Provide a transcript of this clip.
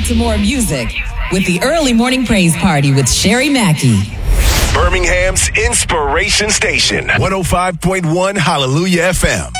to more music with the Early Morning Praise Party with Sherry Mackey. Birmingham's Inspiration Station, 105.1 Hallelujah FM.